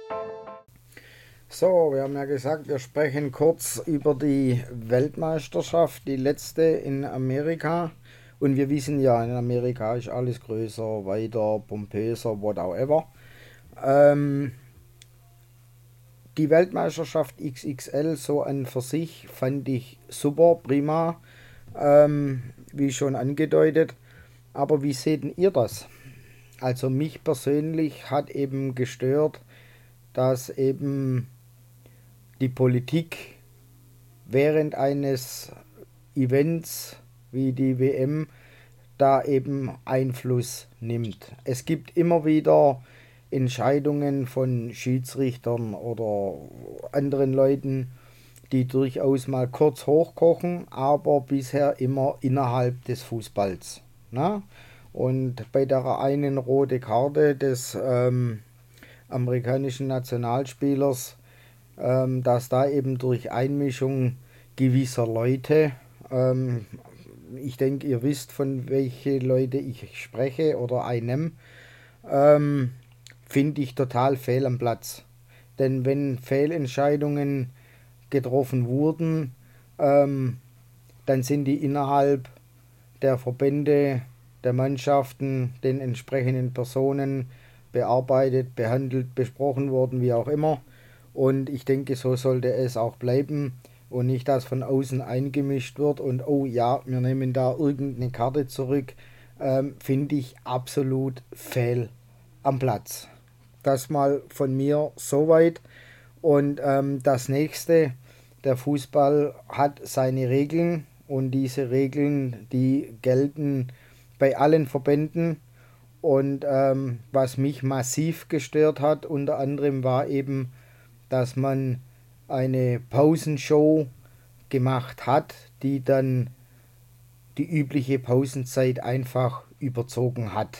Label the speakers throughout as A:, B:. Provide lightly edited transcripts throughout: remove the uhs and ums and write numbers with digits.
A: So, wir haben ja gesagt, wir sprechen kurz über die Weltmeisterschaft, die letzte in Amerika. Und wir wissen ja, in Amerika ist alles größer, weiter, pompöser, whatever. Ähm, die Weltmeisterschaft XXL so an für sich fand ich super, prima, wie schon angedeutet. Aber wie seht denn ihr das? Also mich persönlich hat eben gestört, dass eben die Politik während eines Events wie die WM da eben Einfluss nimmt. Es gibt immer wieder Entscheidungen von Schiedsrichtern oder anderen Leuten, die durchaus mal kurz hochkochen, aber bisher immer innerhalb des Fußballs. Na? Und bei der einen rote Karte des amerikanischen Nationalspielers, dass da eben durch Einmischung gewisser Leute, ähm, ich denke, ihr wisst, von welche Leute ich spreche oder einem, ähm, finde ich total fehl am Platz. Denn wenn Fehlentscheidungen getroffen wurden, ähm, dann sind die innerhalb der Verbände, der Mannschaften, den entsprechenden Personen bearbeitet, behandelt, besprochen worden, wie auch immer. Und ich denke, so sollte es auch bleiben und nicht, dass von außen eingemischt wird und oh ja, wir nehmen da irgendeine Karte zurück, finde ich absolut fehl am Platz. Das mal von mir soweit. Und das nächste, der Fußball hat seine Regeln und diese Regeln, die gelten bei allen Verbänden. Und was mich massiv gestört hat, unter anderem war eben, dass man eine Pausenshow gemacht hat, die dann die übliche Pausenzeit einfach überzogen hat.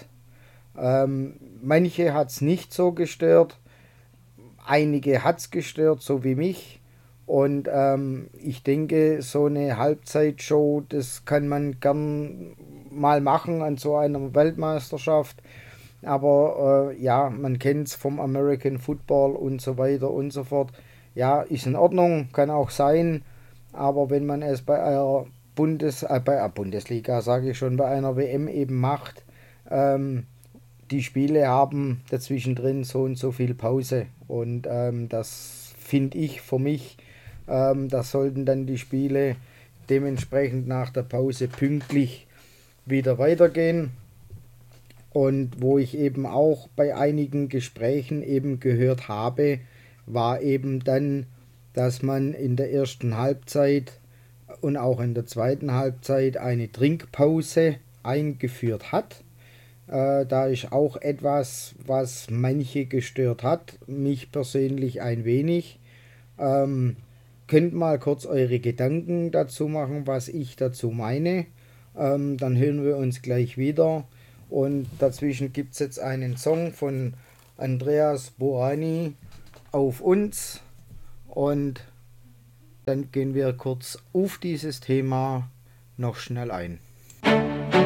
A: Manche hat es nicht so gestört, einige hat es gestört, so wie mich. Und ich denke, so eine Halbzeitshow, das kann man gern mal machen an so einer Weltmeisterschaft. Aber ja, man kennt es vom American Football und so weiter und so fort. Ja, ist in Ordnung, kann auch sein. Aber wenn man es bei einer bei einer Bundesliga, sage ich schon, bei einer WM eben macht, ähm, die Spiele haben dazwischen drin so und so viel Pause. Und das finde ich für mich, das sollten dann die Spiele dementsprechend nach der Pause pünktlich wieder weitergehen. Und wo ich eben auch bei einigen Gesprächen eben gehört habe, war eben dann, dass man in der ersten Halbzeit und auch in der zweiten Halbzeit eine Trinkpause eingeführt hat. Da ist auch etwas, was manche gestört hat, mich persönlich ein wenig. Ähm, Könnt mal kurz eure Gedanken dazu machen, was ich dazu meine. Dann hören wir uns gleich wieder. Und dazwischen gibt es jetzt einen Song von Andreas Boani auf uns. Und dann gehen wir kurz auf dieses Thema noch schnell ein.